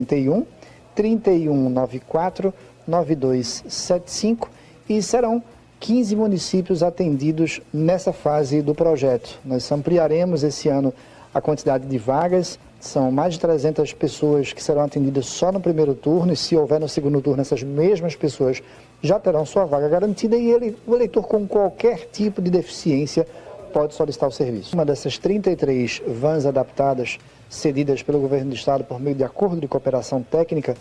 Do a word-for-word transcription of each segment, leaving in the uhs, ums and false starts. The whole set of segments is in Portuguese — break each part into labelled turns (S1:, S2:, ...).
S1: trinta e um, trinta e um noventa e quatro, noventa e dois setenta e cinco e serão quinze municípios atendidos nessa fase do projeto. Nós ampliaremos esse ano a quantidade de vagas, são mais de trezentas pessoas que serão atendidas só no primeiro turno, e se houver no segundo turno, essas mesmas pessoas já terão sua vaga garantida, e ele, o eleitor com qualquer tipo de deficiência pode solicitar o serviço. Uma dessas trinta e três vans adaptadas, cedidas pelo governo do estado por meio de acordo de cooperação técnica,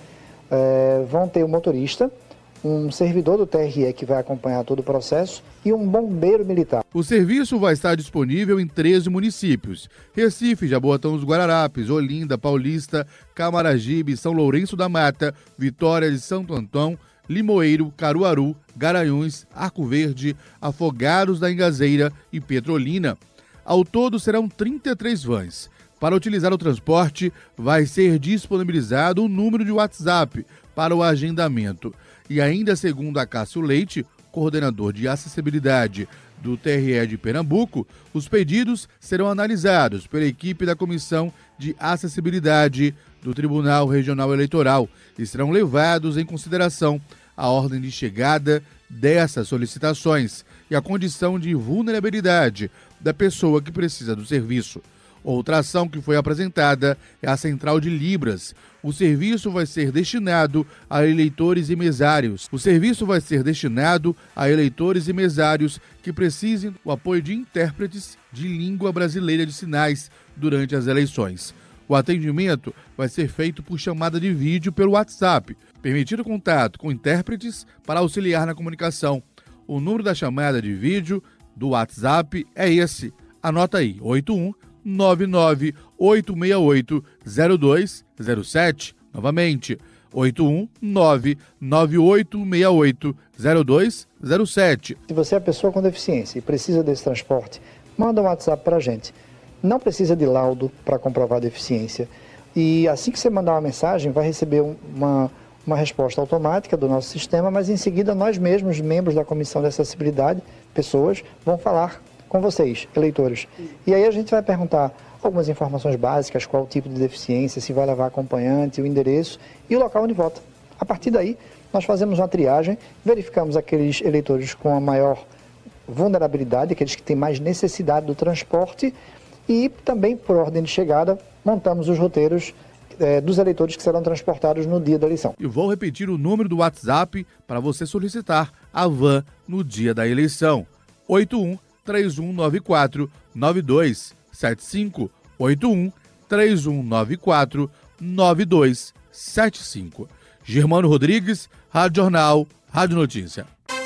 S1: eh, vão ter um motorista, um servidor do T R E que vai acompanhar todo o processo e um bombeiro militar.
S2: O serviço vai estar disponível em treze municípios: Recife, Jaboatão dos Guararapes, Olinda, Paulista, Camaragibe, São Lourenço da Mata, Vitória de Santo Antão, Limoeiro, Caruaru, Garanhuns, Arco Verde, Afogados da Ingazeira e Petrolina. Ao todo serão trinta e três vans. Para utilizar o transporte, vai ser disponibilizado um número de WhatsApp para o agendamento. E ainda segundo Acácio Leite, coordenador de acessibilidade do T R E de Pernambuco, os pedidos serão analisados pela equipe da Comissão de Acessibilidade do Tribunal Regional Eleitoral e serão levados em consideração a ordem de chegada dessas solicitações e a condição de vulnerabilidade da pessoa que precisa do serviço. Outra ação que foi apresentada é a Central de Libras. O serviço vai ser destinado a eleitores e mesários. O serviço vai ser destinado a eleitores e mesários que precisem do apoio de intérpretes de língua brasileira de sinais durante as eleições. O atendimento vai ser feito por chamada de vídeo pelo WhatsApp, permitindo contato com intérpretes para auxiliar na comunicação. O número da chamada de vídeo do WhatsApp é esse. Anota aí, oito um nove nove oito seis oito zero dois zero sete. Novamente, oito um nove nove oito seis oito zero dois zero sete.
S1: Se você é pessoa com deficiência e precisa desse transporte, manda um WhatsApp para a gente. Não precisa de laudo para comprovar a deficiência. E assim que você mandar uma mensagem, vai receber uma, uma resposta automática do nosso sistema, mas em seguida nós mesmos, membros da Comissão de Acessibilidade, pessoas, vão falar com vocês, eleitores. E aí a gente vai perguntar algumas informações básicas, qual o tipo de deficiência, se vai levar acompanhante, o endereço e o local onde vota. A partir daí, nós fazemos uma triagem, verificamos aqueles eleitores com a maior vulnerabilidade, aqueles que têm mais necessidade do transporte, e também, por ordem de chegada, montamos os roteiros eh, dos eleitores que serão transportados no dia da eleição.
S2: E vou repetir o número do WhatsApp para você solicitar a van no dia da eleição: oito um três um nove quatro nove dois sete cinco, oito um três um nove quatro nove dois sete cinco. Germano Rodrigues, Rádio Jornal, Rádio Notícia.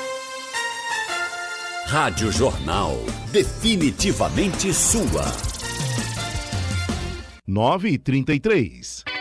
S3: Rádio Jornal, definitivamente sua.
S4: nove e trinta e três.